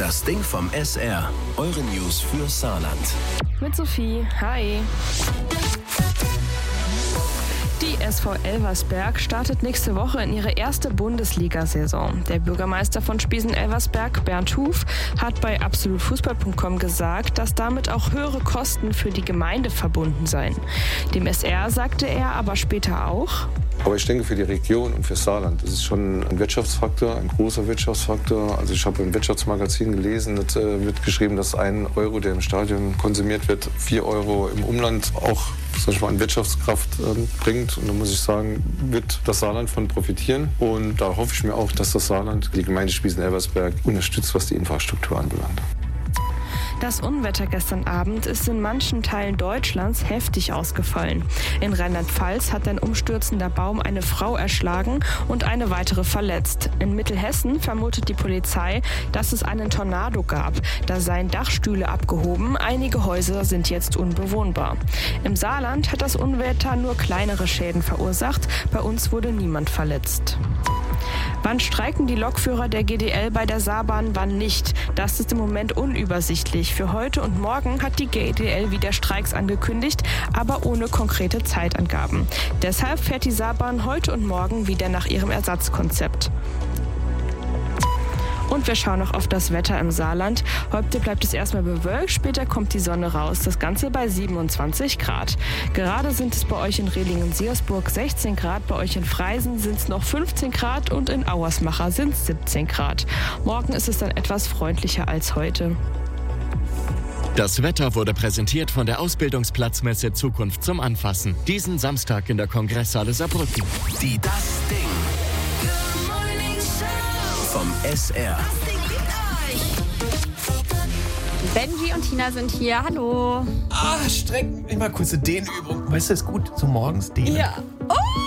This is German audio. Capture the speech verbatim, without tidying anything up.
Das Ding vom S R. Eure News für Saarland. Mit Sophie. Hi. Die S V Elversberg startet nächste Woche in ihre erste Bundesliga-Saison. Der Bürgermeister von Spiesen-Elversberg, Bernd Huf, hat bei absolut fußball punkt com gesagt, dass damit auch höhere Kosten für die Gemeinde verbunden seien. Dem S R sagte er aber später auch: Aber ich denke, für die Region und für Saarland ist es schon ein Wirtschaftsfaktor, ein großer Wirtschaftsfaktor. Also ich habe im Wirtschaftsmagazin gelesen, da wird geschrieben, dass ein Euro, der im Stadion konsumiert wird, vier Euro im Umland auch, sag ich mal, an Wirtschaftskraft äh, bringt. Und da muss ich sagen, wird das Saarland von profitieren. Und da hoffe ich mir auch, dass das Saarland die Gemeinde Spiesen-Elversberg unterstützt, was die Infrastruktur anbelangt. Das Unwetter gestern Abend ist in manchen Teilen Deutschlands heftig ausgefallen. In Rheinland-Pfalz hat ein umstürzender Baum eine Frau erschlagen und eine weitere verletzt. In Mittelhessen vermutet die Polizei, dass es einen Tornado gab. Da seien Dachstühle abgehoben, einige Häuser sind jetzt unbewohnbar. Im Saarland hat das Unwetter nur kleinere Schäden verursacht, bei uns wurde niemand verletzt. Wann streiken die Lokführer der G D L bei der Saarbahn, wann nicht? Das ist im Moment unübersichtlich. Für heute und morgen hat die G D L wieder Streiks angekündigt, aber ohne konkrete Zeitangaben. Deshalb fährt die Saarbahn heute und morgen wieder nach ihrem Ersatzkonzept. Und wir schauen noch auf das Wetter im Saarland. Heute bleibt es erstmal bewölkt, später kommt die Sonne raus. Das Ganze bei siebenundzwanzig Grad. Gerade sind es bei euch in Rehlingen-Siersburg sechzehn Grad, bei euch in Freisen sind es noch fünfzehn Grad und in Auersmacher sind es siebzehn Grad. Morgen ist es dann etwas freundlicher als heute. Das Wetter wurde präsentiert von der Ausbildungsplatzmesse Zukunft zum Anfassen. Diesen Samstag in der Kongresshalle Saarbrücken. Die Das Ding vom S R. Benji und Tina sind hier. Hallo. Ah, streck mich mal kurz in Dehnübung. Weißt du, ist gut, so morgens dehnen. Ja. Oh!